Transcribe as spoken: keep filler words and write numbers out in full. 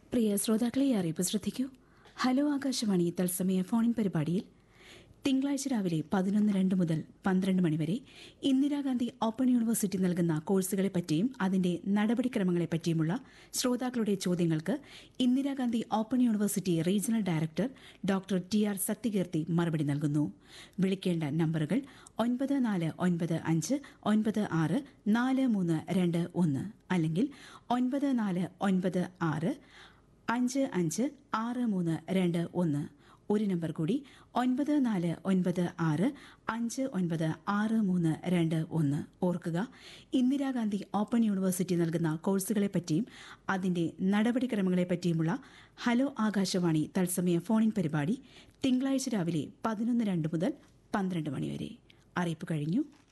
പ്രിയ ശ്രോതാക്കളെ അറിയിപ്പ് ശ്രദ്ധിക്കൂ. ഹലോ ആകാശവാണി തത്സമയ ഫോണിൻ പരിപാടിയിൽ തിങ്കളാഴ്ച രാവിലെ പതിനൊന്ന് രണ്ട് മുതൽ പന്ത്രണ്ട് മണിവരെ ഇന്ദിരാഗാന്ധി ഓപ്പൺ യൂണിവേഴ്സിറ്റി നൽകുന്ന കോഴ്സുകളെപ്പറ്റിയും അതിന്റെ നടപടിക്രമങ്ങളെപ്പറ്റിയുമുള്ള ശ്രോതാക്കളുടെ ചോദ്യങ്ങൾക്ക് Indira Gandhi open university regional director doctor T R Sathyakeerthi മറുപടി നൽകുന്നു. വിളിക്കേണ്ട നമ്പറുകൾ ഒൻപത് നാല് ഒൻപത് അഞ്ച് ഒൻപത് ആറ് നാല് മൂന്ന് രണ്ട് ഒന്ന് അല്ലെങ്കിൽ ഒൻപത് നാല് ഒൻപത് ആറ് അഞ്ച് അഞ്ച് ആറ് മൂന്ന് രണ്ട് ഒന്ന്. ഒരു നമ്പർ കൂടി ഒൻപത് നാല് ഒൻപത് ആറ് അഞ്ച് ഒൻപത് ആറ് മൂന്ന് രണ്ട് ഒന്ന്. ഓർക്കുക, ഇന്ദിരാഗാന്ധി ഓപ്പൺ യൂണിവേഴ്സിറ്റി നൽകുന്ന കോഴ്സുകളെപ്പറ്റിയും അതിന്റെ നടപടിക്രമങ്ങളെപ്പറ്റിയുമുള്ള ഹലോ ആകാശവാണി തത്സമയ ഫോണിൻ പരിപാടി തിങ്കളാഴ്ച രാവിലെ പതിനൊന്ന് രണ്ട് മുതൽ പന്ത്രണ്ട് മണിവരെ. അറിയിപ്പ് കഴിഞ്ഞു.